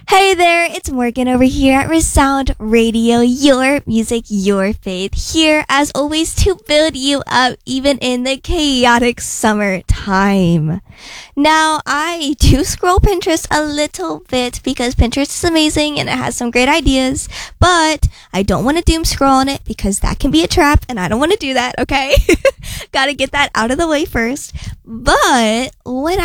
Hey there, it's Morgan over here at Resound Radio, your music, your faith. Here, as always, to build you up even in the chaotic summertime. Now, I do scroll Pinterest a little bit because Pinterest is amazing and it has some great ideas, but I don't want to doom scroll on it because that can be a trap and I don't want to do that, okay? Gotta get that out of the way first. But when